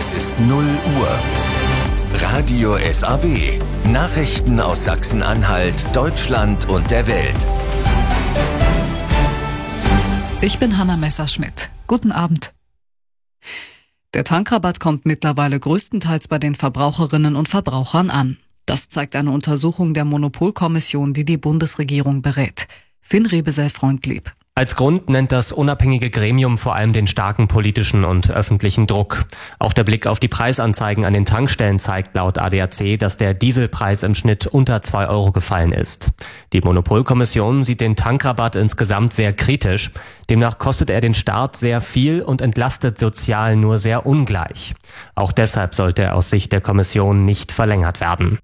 Es ist 0 Uhr. Radio SAW. Nachrichten aus Sachsen-Anhalt, Deutschland und der Welt. Ich bin Hanna Messerschmidt. Guten Abend. Der Tankrabatt kommt mittlerweile größtenteils bei den Verbraucherinnen und Verbrauchern an. Das zeigt eine Untersuchung der Monopolkommission, die die Bundesregierung berät. Finn Rebesel-Freundlieb. Als Grund nennt das unabhängige Gremium vor allem den starken politischen und öffentlichen Druck. Auch der Blick auf die Preisanzeigen an den Tankstellen zeigt laut ADAC, dass der Dieselpreis im Schnitt unter 2 Euro gefallen ist. Die Monopolkommission sieht den Tankrabatt insgesamt sehr kritisch. Demnach kostet er den Staat sehr viel und entlastet sozial nur sehr ungleich. Auch deshalb sollte er aus Sicht der Kommission nicht verlängert werden.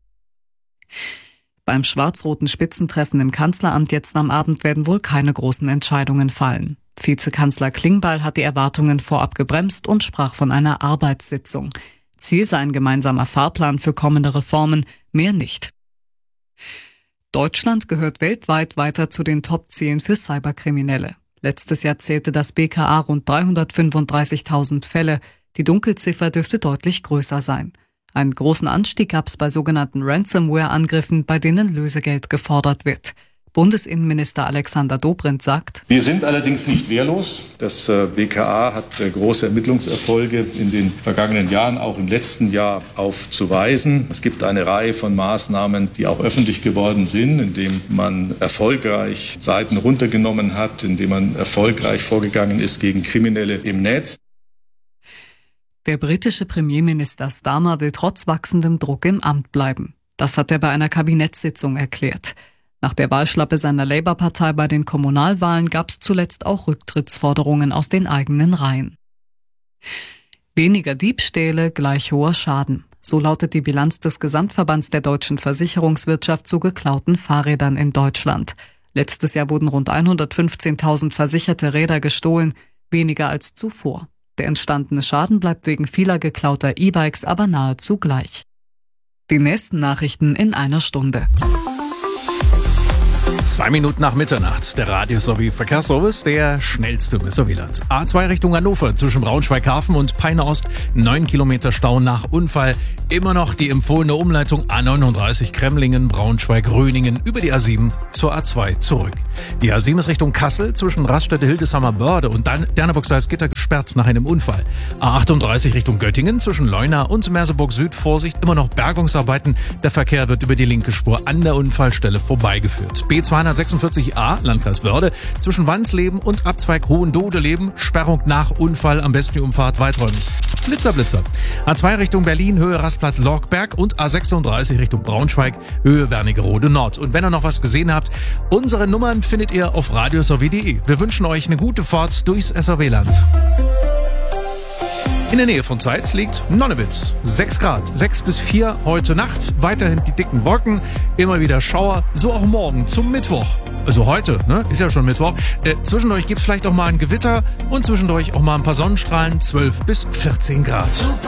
Beim schwarz-roten Spitzentreffen im Kanzleramt jetzt am Abend werden wohl keine großen Entscheidungen fallen. Vizekanzler Klingbeil hat die Erwartungen vorab gebremst und sprach von einer Arbeitssitzung. Ziel sei ein gemeinsamer Fahrplan für kommende Reformen, mehr nicht. Deutschland gehört weltweit weiter zu den Top-Zielen für Cyberkriminelle. Letztes Jahr zählte das BKA rund 335.000 Fälle. Die Dunkelziffer dürfte deutlich größer sein. Einen großen Anstieg gab es bei sogenannten Ransomware-Angriffen, bei denen Lösegeld gefordert wird. Bundesinnenminister Alexander Dobrindt sagt: Wir sind allerdings nicht wehrlos. Das BKA hat große Ermittlungserfolge in den vergangenen Jahren, auch im letzten Jahr aufzuweisen. Es gibt eine Reihe von Maßnahmen, die auch öffentlich geworden sind, indem man erfolgreich Seiten runtergenommen hat, indem man erfolgreich vorgegangen ist gegen Kriminelle im Netz. Der britische Premierminister Starmer will trotz wachsendem Druck im Amt bleiben. Das hat er bei einer Kabinettssitzung erklärt. Nach der Wahlschlappe seiner Labour-Partei bei den Kommunalwahlen gab es zuletzt auch Rücktrittsforderungen aus den eigenen Reihen. Weniger Diebstähle gleich hoher Schaden. So lautet die Bilanz des Gesamtverbands der deutschen Versicherungswirtschaft zu geklauten Fahrrädern in Deutschland. Letztes Jahr wurden rund 115.000 versicherte Räder gestohlen, weniger als zuvor. Der entstandene Schaden bleibt wegen vieler geklauter E-Bikes aber nahezu gleich. Die nächsten Nachrichten in einer Stunde. 2 Minuten nach Mitternacht. Der Radio sowie Verkehrsservice, der schnellste im SOW-Land. A2 Richtung Hannover zwischen Braunschweig-Hafen und Peine Ost. 9 Kilometer Stau nach Unfall. Immer noch die empfohlene Umleitung A39 Kremlingen, Braunschweig-Röningen über die A7 zur A2 zurück. Die A7 ist Richtung Kassel zwischen Raststätte Hildeshammer-Börde und Derneburg-Salzgitter gesperrt nach einem Unfall. A38 Richtung Göttingen zwischen Leuna und Merseburg Süd. Vorsicht, immer noch Bergungsarbeiten. Der Verkehr wird über die linke Spur an der Unfallstelle vorbeigeführt. B246a, Landkreis Börde, zwischen Wansleben und Abzweig Hohendodeleben, Sperrung nach Unfall, am besten die Umfahrt weiträumig. Blitzer. A2 Richtung Berlin, Höhe Rastplatz Lorkberg und A36 Richtung Braunschweig, Höhe Wernigerode Nord. Und wenn ihr noch was gesehen habt, unsere Nummern findet ihr auf radiosw.de. Wir wünschen euch eine gute Fahrt durchs SRW-Land. In der Nähe von Zeitz liegt Nonnewitz. 6 Grad, 6 bis 4 heute Nacht. Weiterhin die dicken Wolken, immer wieder Schauer. So auch morgen zum Mittwoch. Also heute, ne? Ist ja schon Mittwoch. Zwischendurch gibt es vielleicht auch mal ein Gewitter und zwischendurch auch mal ein paar Sonnenstrahlen. 12 bis 14 Grad.